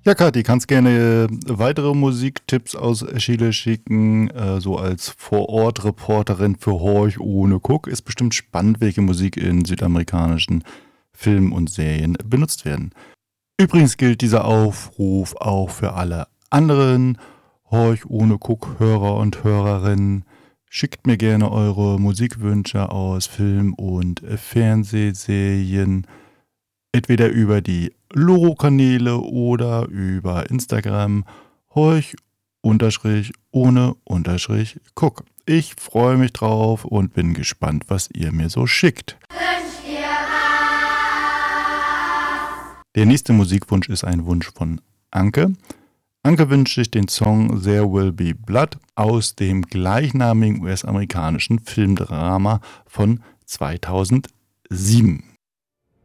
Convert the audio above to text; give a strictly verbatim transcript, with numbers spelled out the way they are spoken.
Ja, Kathi, kannst gerne äh, weitere Musiktipps aus Chile schicken, äh, so als Vor-Ort-Reporterin für Horch ohne Guck. Ist bestimmt spannend, welche Musik in südamerikanischen Filmen und Serien benutzt werden. Übrigens gilt dieser Aufruf auch für alle anderen Horch ohne Guck-Hörer und Hörerinnen. Schickt mir gerne eure Musikwünsche aus Film- und Fernsehserien. Entweder über die Loro-Kanäle oder über Instagram horch unterstrich ohne unterstrich guck. Ich freue mich drauf und bin gespannt, was ihr mir so schickt. Wünsch dir was? Der nächste Musikwunsch ist ein Wunsch von Anke. Anke wünscht sich den Song There Will Be Blood aus dem gleichnamigen U S-amerikanischen Filmdrama von zweitausendsieben.